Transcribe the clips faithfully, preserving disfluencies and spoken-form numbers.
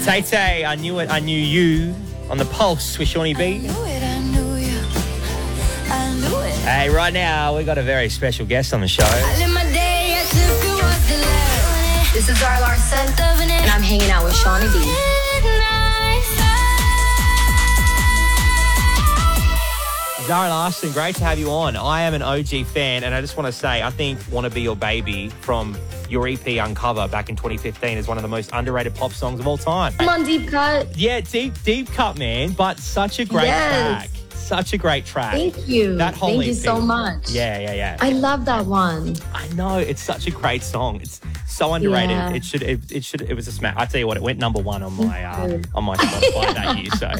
Tay Tay, I knew it, I knew you on the Pulse with Shawnee B. I knew it, I knew you. I knew it. Hey, right now we got a very special guest on the show. I live my day as if it was the last. This is Zara Larsson, and I'm hanging out with Shawnee B. Zara Larsson, great to have you on. I am an O G fan, and I just want to say, I think Wanna Be Your Baby from your E P Uncover back in twenty fifteen is one of the most underrated pop songs of all time. I'm on Deep Cut. Yeah, deep, deep cut, man, but such a great Yes. track. Such a great track. Thank you. That whole Thank you E P. so much. Yeah, yeah, yeah. I love that one. I know, it's such a great song. It's so underrated. Yeah. It should, it, it should, it was a smash. I tell you what, it went number one on my uh, on my Spotify that year. So,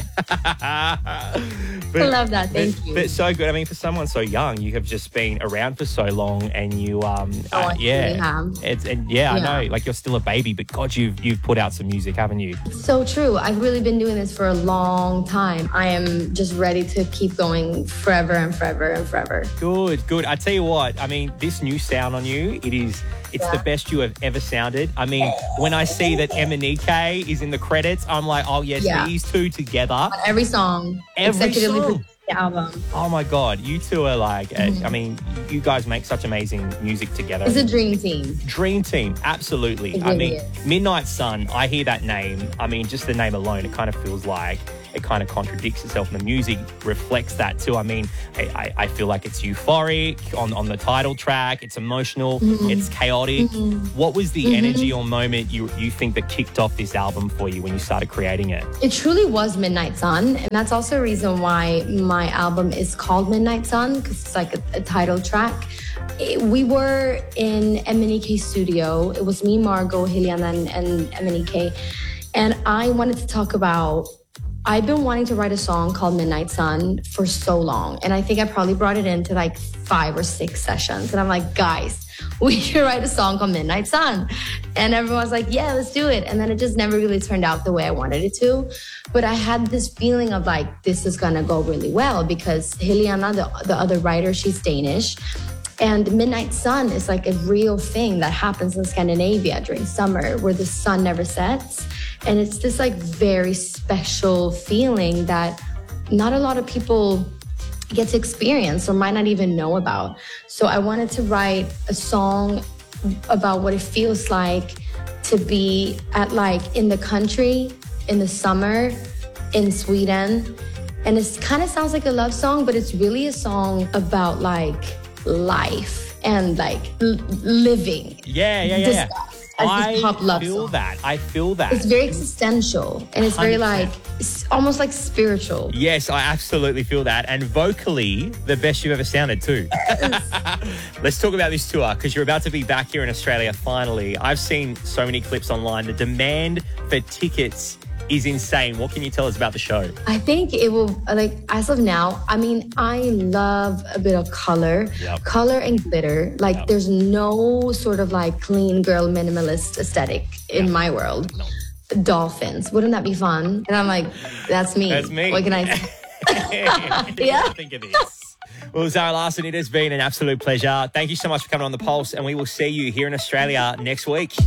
but, I love that. Thank but, you. But so good. I mean, for someone so young, you have just been around for so long, and you, um, Oh, uh, I yeah, really have. it's and yeah, Yeah. I know, like you're still a baby, but God, you've you've put out some music, haven't you? So true. I've really been doing this for a long time. I am just ready to keep going forever and forever and forever. Good, good. I tell you what, I mean, this new sound on you, it is, it's Yeah. the best you have ever sounded. I mean, when I see that Emanike is in the credits, I'm like, oh yes, Yeah. these two together. On every song. Every executively song. produced the album. Oh my God, you two are like, uh, Mm-hmm. I mean, you guys make such amazing music together. It's a dream team. Dream team, absolutely. It I really mean, is. Midnight Sun, I hear that name. I mean, just the name alone, it kind of feels like it kind of contradicts itself, and the music reflects that too. I mean, I, I, I feel like it's euphoric on, on the title track, it's emotional, Mm-hmm. it's chaotic. What was the energy or moment you, you think that kicked off this album for you when you started creating it? It truly was Midnight Sun, and that's also a reason why my album is called Midnight Sun, because it's like a, a title track. It- we were in M N E K studio. It was me, Margot, Hiliana, and, and M N E K, and I wanted to talk about. I've been wanting to write a song called Midnight Sun for so long, and I think I probably brought it into like five or six sessions, and I'm like, guys, we should write a song called Midnight Sun. And everyone's like, yeah, let's do it. And then it just never really turned out the way I wanted it to. But I had this feeling of like, this is gonna go really well, because Hiliana, the, the other writer, she's Danish. And Midnight Sun is like a real thing that happens in Scandinavia during summer, where the sun never sets. And it's this like very special feeling that not a lot of people get to experience or might not even know about. So I wanted to write a song about what it feels like to be at like in the country, in the summer, in Sweden. And it kind of sounds like a love song, but it's really a song about like life and like l- living. Yeah, yeah, yeah. yeah. Discussed as this I pop love feel song. that. I feel that. It's very existential, and it's very one hundred like, it's almost like spiritual. Yes, I absolutely feel that. And vocally, the best you've ever sounded too. Let's talk about this tour, because you're about to be back here in Australia finally. I've seen so many clips online. The demand for tickets is insane. What can you tell us about the show? I think it will, like, as of now, I mean, I love a bit of color, Yep. color and glitter. Like, Yep. there's no sort of like clean girl minimalist aesthetic in my world. Dolphins, wouldn't that be fun? And I'm like, that's me. That's me. What can I say? yeah. I think it is. Well, Zara Larsson, it has been an absolute pleasure. Thank you so much for coming on The Pulse, and we will see you here in Australia next week.